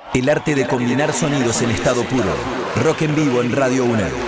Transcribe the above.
El arte de combinar sonidos en estado puro. Rock en vivo en Radio UNED.